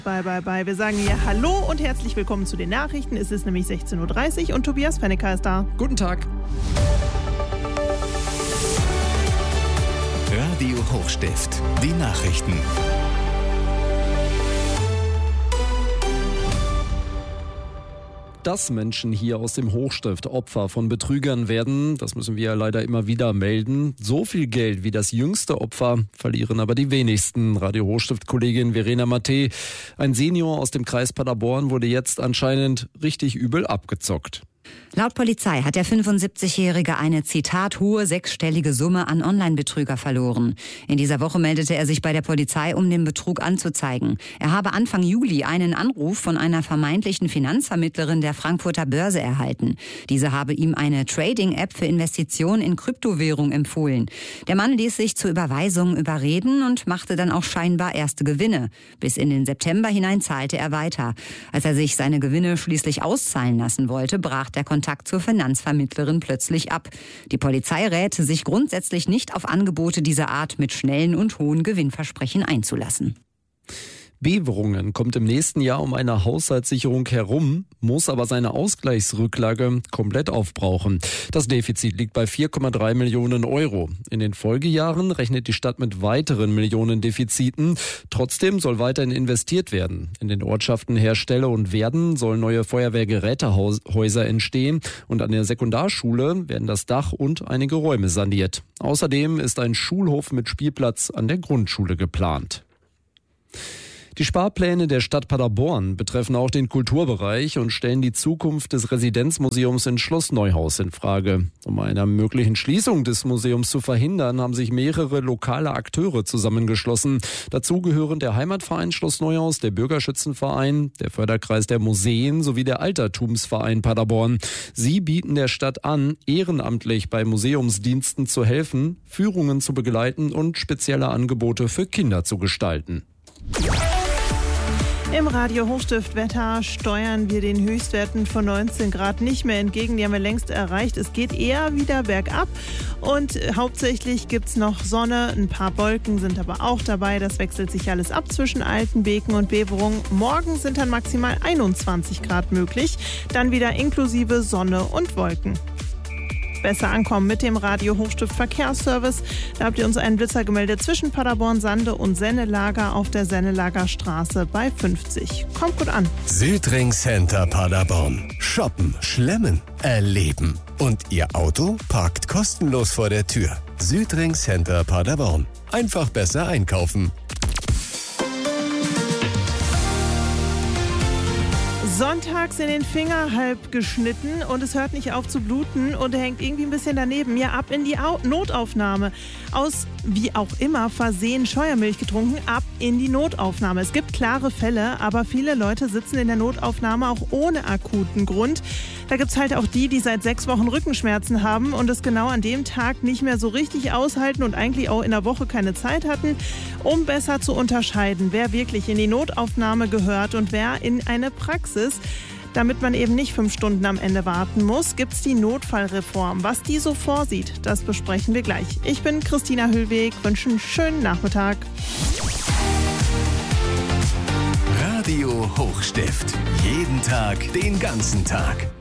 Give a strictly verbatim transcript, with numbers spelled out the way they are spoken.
Bye, bye, bye. Wir sagen hier Hallo und herzlich willkommen zu den Nachrichten. Es ist nämlich sechzehn Uhr dreißig und Tobias Fennecker ist da. Guten Tag. Radio Hochstift, die Nachrichten. Dass Menschen hier aus dem Hochstift Opfer von Betrügern werden, das müssen wir ja leider immer wieder melden. So viel Geld wie das jüngste Opfer verlieren aber die wenigsten. Radio Hochstift-Kollegin Verena Matte, ein Senior aus dem Kreis Paderborn, wurde jetzt anscheinend richtig übel abgezockt. Laut Polizei hat der fünfundsiebzigjährige eine, Zitat, hohe sechsstellige Summe an Online-Betrüger verloren. In dieser Woche meldete er sich bei der Polizei, um den Betrug anzuzeigen. Er habe Anfang Juli einen Anruf von einer vermeintlichen Finanzvermittlerin der Frankfurter Börse erhalten. Diese habe ihm eine Trading-App für Investitionen in Kryptowährung empfohlen. Der Mann ließ sich zur Überweisung überreden und machte dann auch scheinbar erste Gewinne. Bis in den September hinein zahlte er weiter. Als er sich seine Gewinne schließlich auszahlen lassen wollte, brach der Kontakt zur Finanzvermittlerin plötzlich ab. Die Polizei rät, sich grundsätzlich nicht auf Angebote dieser Art mit schnellen und hohen Gewinnversprechen einzulassen. Beverungen kommt im nächsten Jahr um eine Haushaltssicherung herum, muss aber seine Ausgleichsrücklage komplett aufbrauchen. Das Defizit liegt bei vier Komma drei Millionen Euro. In den Folgejahren rechnet die Stadt mit weiteren Millionen Defiziten. Trotzdem soll weiterhin investiert werden. In den Ortschaften Herstelle und Werden sollen neue Feuerwehrgerätehäuser entstehen und an der Sekundarschule werden das Dach und einige Räume saniert. Außerdem ist ein Schulhof mit Spielplatz an der Grundschule geplant. Die Sparpläne der Stadt Paderborn betreffen auch den Kulturbereich und stellen die Zukunft des Residenzmuseums in Schloss Neuhaus in Frage. Um eine mögliche Schließung des Museums zu verhindern, haben sich mehrere lokale Akteure zusammengeschlossen. Dazu gehören der Heimatverein Schloss Neuhaus, der Bürgerschützenverein, der Förderkreis der Museen sowie der Altertumsverein Paderborn. Sie bieten der Stadt an, ehrenamtlich bei Museumsdiensten zu helfen, Führungen zu begleiten und spezielle Angebote für Kinder zu gestalten. Im Radio Hochstift-Wetter steuern wir den Höchstwerten von neunzehn Grad nicht mehr entgegen. Die haben wir längst erreicht. Es geht eher wieder bergab und hauptsächlich gibt es noch Sonne. Ein paar Wolken sind aber auch dabei. Das wechselt sich alles ab zwischen Altenbeken und Beverungen. Morgen sind dann maximal einundzwanzig Grad möglich. Dann wieder inklusive Sonne und Wolken. Besser ankommen mit dem Radio Hochstift Verkehrsservice. Da habt ihr uns einen Blitzer gemeldet zwischen Paderborn, Sande und Sennelager auf der Sennelager Straße bei fünfzig. Kommt gut an. Südring Center Paderborn. Shoppen, schlemmen, erleben. Und Ihr Auto parkt kostenlos vor der Tür. Südring Center Paderborn. Einfach besser einkaufen. Sonntags in den Finger halb geschnitten und es hört nicht auf zu bluten und er hängt irgendwie ein bisschen daneben. Ja, ab in die Au- Notaufnahme. Aus, wie auch immer, Versehen Scheuermilch getrunken, ab in die Notaufnahme. Es gibt klare Fälle, aber viele Leute sitzen in der Notaufnahme auch ohne akuten Grund. Da gibt es halt auch die, die seit sechs Wochen Rückenschmerzen haben und es genau an dem Tag nicht mehr so richtig aushalten und eigentlich auch in der Woche keine Zeit hatten, um besser zu unterscheiden, wer wirklich in die Notaufnahme gehört und wer in eine Praxis. Damit man eben nicht fünf Stunden am Ende warten muss, gibt es die Notfallreform. Was die so vorsieht, das besprechen wir gleich. Ich bin Christina Hüllweg, wünsche einen schönen Nachmittag. Radio Hochstift. Jeden Tag, den ganzen Tag.